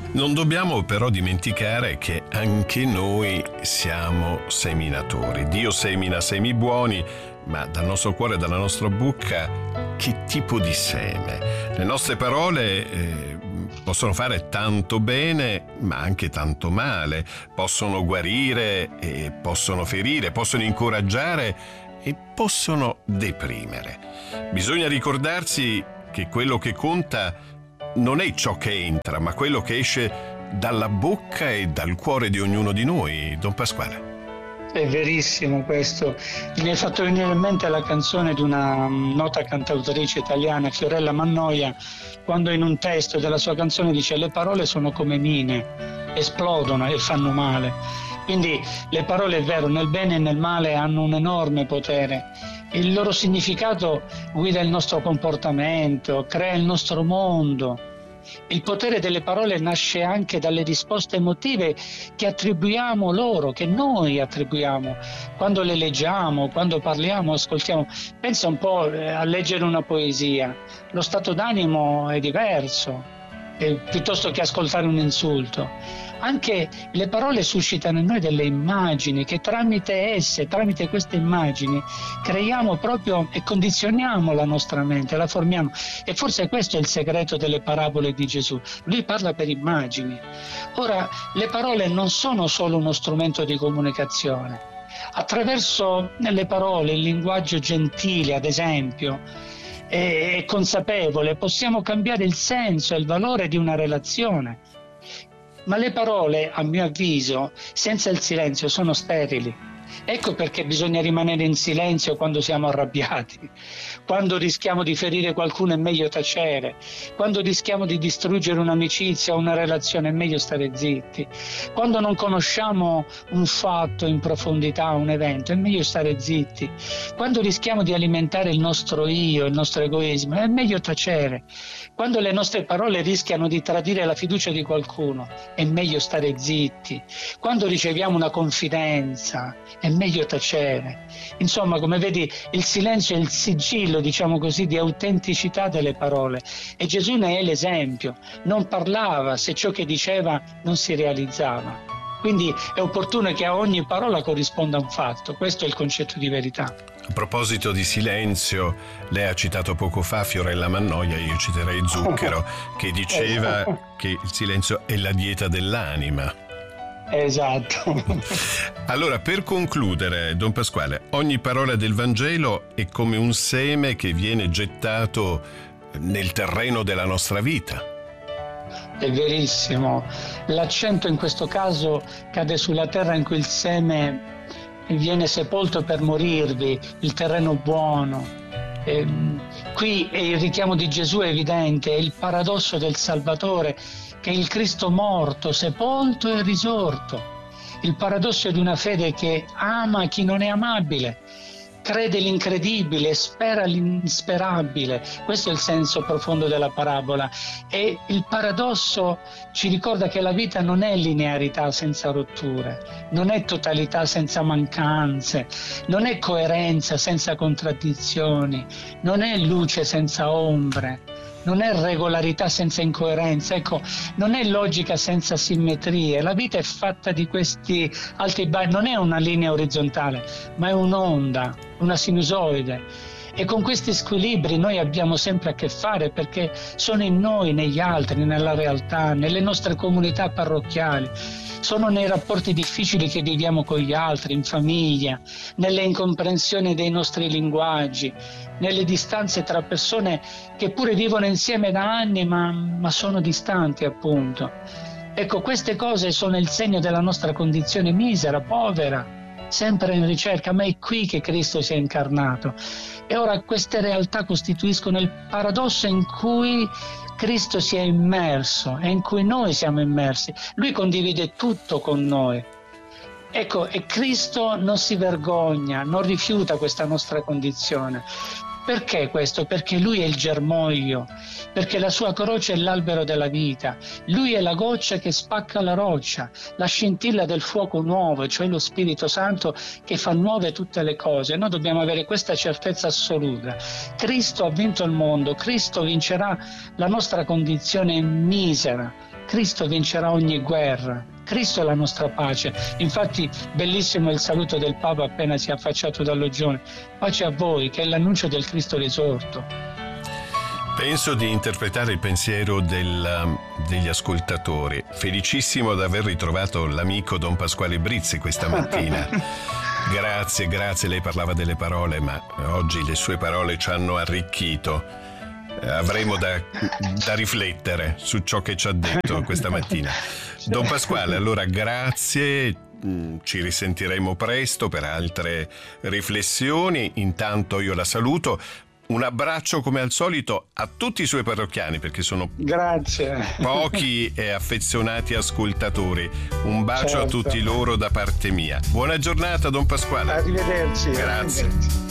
Non dobbiamo però dimenticare che anche noi siamo seminatori. Dio semina semi buoni, ma dal nostro cuore, dalla nostra bocca, che tipo di seme? Le nostre parole possono fare tanto bene, ma anche tanto male. Possono guarire, possono ferire, possono incoraggiare e possono deprimere. Bisogna ricordarsi che quello che conta non è ciò che entra, ma quello che esce dalla bocca e dal cuore di ognuno di noi, Don Pasquale. È verissimo questo. Mi hai fatto venire in mente la canzone di una nota cantautrice italiana, Fiorella Mannoia, quando in un testo della sua canzone dice: le parole sono come mine, esplodono e fanno male. Quindi le parole, è vero, nel bene e nel male hanno un enorme potere. Il loro significato guida il nostro comportamento, crea il nostro mondo. Il potere delle parole nasce anche dalle risposte emotive che attribuiamo loro, che noi attribuiamo quando le leggiamo, quando parliamo, ascoltiamo. Pensa un po' a leggere una poesia. Lo stato d'animo è diverso, piuttosto che ascoltare un insulto. Anche le parole suscitano in noi delle immagini che tramite esse, tramite queste immagini, creiamo proprio e condizioniamo la nostra mente, la formiamo. E forse questo è il segreto delle parabole di Gesù. Lui parla per immagini. Ora, le parole non sono solo uno strumento di comunicazione. Attraverso le parole, il linguaggio gentile, ad esempio, e consapevole, possiamo cambiare il senso e il valore di una relazione. Ma le parole, a mio avviso, senza il silenzio sono sterili. Ecco perché bisogna rimanere in silenzio quando siamo arrabbiati, quando rischiamo di ferire qualcuno è meglio tacere, quando rischiamo di distruggere un'amicizia o una relazione è meglio stare zitti, quando non conosciamo un fatto in profondità, un evento, è meglio stare zitti, quando rischiamo di alimentare il nostro io, il nostro egoismo, è meglio tacere, quando le nostre parole rischiano di tradire la fiducia di qualcuno, è meglio stare zitti, quando riceviamo una confidenza, è meglio tacere. Insomma, come vedi, il silenzio è il sigillo, diciamo così, di autenticità delle parole. E Gesù ne è l'esempio. Non parlava se ciò che diceva non si realizzava. Quindi è opportuno che a ogni parola corrisponda un fatto. Questo è il concetto di verità. A proposito di silenzio, lei ha citato poco fa Fiorella Mannoia, io citerei Zucchero, che diceva che il silenzio è la dieta dell'anima. Esatto. Allora, per concludere, Don Pasquale, ogni parola del Vangelo è come un seme che viene gettato nel terreno della nostra vita. È verissimo. L'accento in questo caso cade sulla terra in cui il seme viene sepolto per morirvi, il terreno buono. Qui il richiamo di Gesù è evidente, è il paradosso del Salvatore, che è il Cristo morto, sepolto e risorto. Il paradosso di una fede che ama chi non è amabile, crede l'incredibile, spera l'insperabile. Questo è il senso profondo della parabola. E il paradosso ci ricorda che la vita non è linearità senza rotture, non è totalità senza mancanze, non è coerenza senza contraddizioni, non è luce senza ombre, non è regolarità senza incoerenza, ecco, non è logica senza simmetrie. La vita è fatta di questi alti e bassi, non è una linea orizzontale, ma è un'onda, una sinusoide. E con questi squilibri noi abbiamo sempre a che fare, perché sono in noi, negli altri, nella realtà, nelle nostre comunità parrocchiali, sono nei rapporti difficili che viviamo con gli altri, in famiglia, nelle incomprensioni dei nostri linguaggi, nelle distanze tra persone che pure vivono insieme da anni ma sono distanti, appunto. Ecco, queste cose sono il segno della nostra condizione misera, povera, sempre in ricerca, ma è qui che Cristo si è incarnato. E ora queste realtà costituiscono il paradosso in cui Cristo si è immerso e in cui noi siamo immersi. Lui condivide tutto con noi. Ecco, e Cristo non si vergogna, non rifiuta questa nostra condizione. Perché questo? Perché Lui è il germoglio, perché la sua croce è l'albero della vita. Lui è la goccia che spacca la roccia, la scintilla del fuoco nuovo, cioè lo Spirito Santo che fa nuove tutte le cose. Noi dobbiamo avere questa certezza assoluta. Cristo ha vinto il mondo, Cristo vincerà la nostra condizione misera. Cristo vincerà ogni guerra. Cristo è la nostra pace. Infatti bellissimo il saluto del Papa appena si è affacciato da Loggione: pace a voi, che è l'annuncio del Cristo risorto. Penso di interpretare il pensiero degli ascoltatori. Felicissimo di aver ritrovato l'amico Don Pasquale Brizzi questa mattina. Grazie, lei parlava delle parole, ma oggi le sue parole ci hanno arricchito. Avremo da riflettere su ciò che ci ha detto questa mattina. Don Pasquale, allora grazie, ci risentiremo presto per altre riflessioni. Intanto io la saluto. Un abbraccio come al solito a tutti i suoi parrocchiani, perché sono pochi e affezionati ascoltatori. Un bacio a tutti loro da parte mia. Buona giornata, Don Pasquale. Arrivederci. Grazie. Arrivederci.